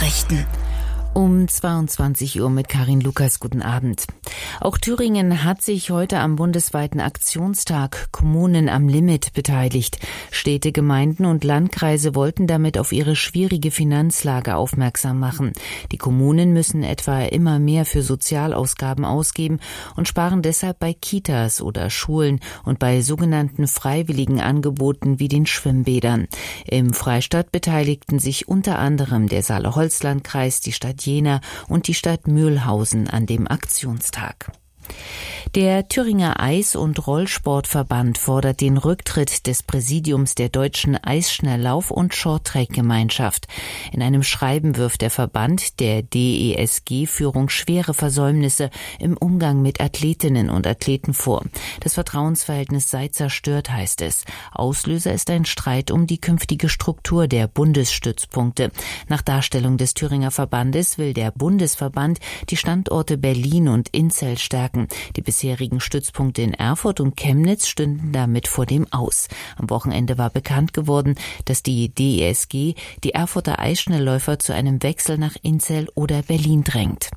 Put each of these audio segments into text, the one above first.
Nachrichten. Um 22 Uhr mit Karin Lukas. Guten Abend. Auch Thüringen hat sich heute am bundesweiten Aktionstag Kommunen am Limit beteiligt. Städte, Gemeinden und Landkreise wollten damit auf ihre schwierige Finanzlage aufmerksam machen. Die Kommunen müssen etwa immer mehr für Sozialausgaben ausgeben und sparen deshalb bei Kitas oder Schulen und bei sogenannten freiwilligen Angeboten wie den Schwimmbädern. Im Freistaat beteiligten sich unter anderem der Saale-Holzland-Kreis, die Stadt Jena und die Stadt Mülhausen an dem Aktionstag. Der Thüringer Eis- und Rollsportverband fordert den Rücktritt des Präsidiums der Deutschen Eisschnelllauf- und Shorttrack-Gemeinschaft. In einem Schreiben wirft der Verband der DESG-Führung schwere Versäumnisse im Umgang mit Athletinnen und Athleten vor. Das Vertrauensverhältnis sei zerstört, heißt es. Auslöser ist ein Streit um die künftige Struktur der Bundesstützpunkte. Nach Darstellung des Thüringer Verbandes will der Bundesverband die Standorte Berlin und Inzell stärken. Die bisherigen Stützpunkte in Erfurt und Chemnitz stünden damit vor dem Aus. Am Wochenende war bekannt geworden, dass die DESG die Erfurter Eisschnellläufer zu einem Wechsel nach Inzell oder Berlin drängt.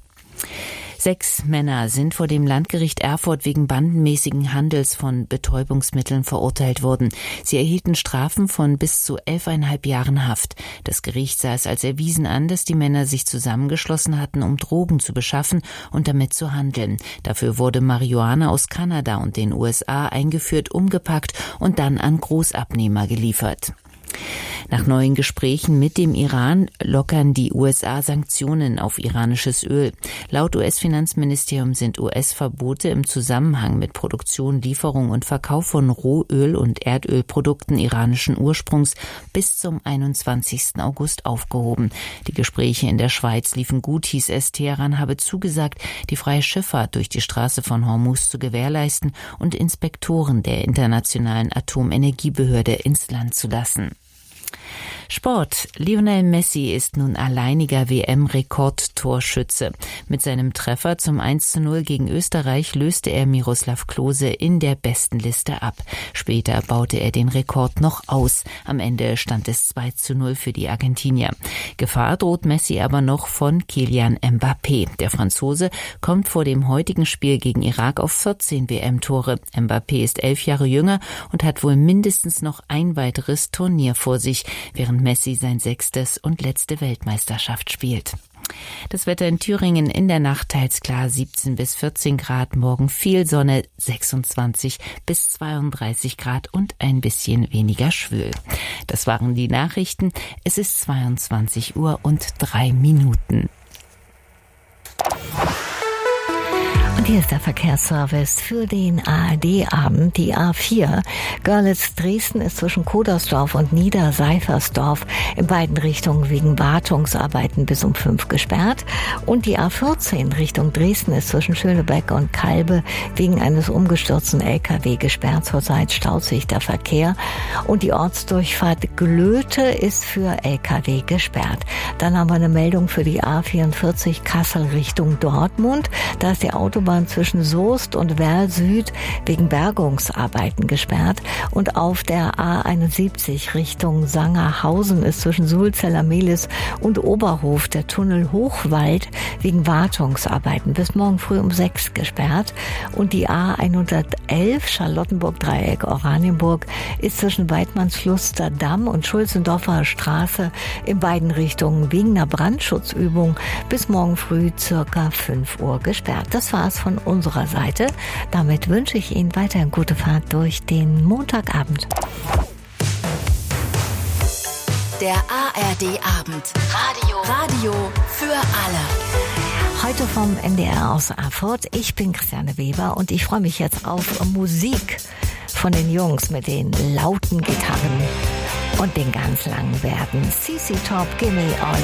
6 Männer sind vor dem Landgericht Erfurt wegen bandenmäßigen Handels von Betäubungsmitteln verurteilt worden. Sie erhielten Strafen von bis zu 11,5 Jahren Haft. Das Gericht sah es als erwiesen an, dass die Männer sich zusammengeschlossen hatten, um Drogen zu beschaffen und damit zu handeln. Dafür wurde Marihuana aus Kanada und den USA eingeführt, umgepackt und dann an Großabnehmer geliefert. Nach neuen Gesprächen mit dem Iran lockern die USA Sanktionen auf iranisches Öl. Laut US-Finanzministerium sind US-Verbote im Zusammenhang mit Produktion, Lieferung und Verkauf von Rohöl- und Erdölprodukten iranischen Ursprungs bis zum 21. August aufgehoben. Die Gespräche in der Schweiz liefen gut, hieß es. Teheran habe zugesagt, die freie Schifffahrt durch die Straße von Hormuz zu gewährleisten und Inspektoren der Internationalen Atomenergiebehörde ins Land zu lassen. Sport. Lionel Messi ist nun alleiniger WM-Rekordtorschütze. Mit seinem Treffer zum 1:0 gegen Österreich löste er Miroslav Klose in der Bestenliste ab. Später baute er den Rekord noch aus. Am Ende stand es 2:0 für die Argentinier. Gefahr droht Messi aber noch von Kylian Mbappé. Der Franzose kommt vor dem heutigen Spiel gegen Irak auf 14 WM-Tore. Mbappé ist 11 Jahre jünger und hat wohl mindestens noch ein weiteres Turnier vor sich, während Messi sein 6. und letzte Weltmeisterschaft spielt. Das Wetter in Thüringen in der Nacht teils klar 17 bis 14 Grad, morgen viel Sonne 26 bis 32 Grad und ein bisschen weniger schwül. Das waren die Nachrichten. Es ist 22 Uhr und 3 Minuten. Und hier ist der Verkehrsservice für den ARD-Abend. Die A4 Görlitz-Dresden ist zwischen Kodersdorf und Niederseifersdorf in beiden Richtungen wegen Wartungsarbeiten bis um 5 gesperrt. Und die A14 Richtung Dresden ist zwischen Schönebeck und Kalbe wegen eines umgestürzten LKW gesperrt. Zurzeit staut sich der Verkehr. Und die Ortsdurchfahrt Glöte ist für LKW gesperrt. Dann haben wir eine Meldung für die A44 Kassel Richtung Dortmund. Da ist die Autobahn zwischen Soest und Werl Süd wegen Bergungsarbeiten gesperrt. Und auf der A71 Richtung Sangerhausen ist zwischen Sulzeller-Mehlis und Oberhof der Tunnel Hochwald wegen Wartungsarbeiten bis morgen früh um 6 gesperrt. Und die A111 Charlottenburg-Dreieck Oranienburg ist zwischen Weidmannsfluster Damm und Schulzendorfer Straße in beiden Richtungen wegen einer Brandschutzübung bis morgen früh circa 5 Uhr gesperrt. Das war's von unserer Seite. Damit wünsche ich Ihnen weiterhin gute Fahrt durch den Montagabend. Der ARD-Abend. Radio für alle. Heute vom NDR aus Erfurt. Ich bin Christiane Weber und ich freue mich jetzt auf Musik von den Jungs mit den lauten Gitarren und den ganz langen Verben. CC Top, Gimme All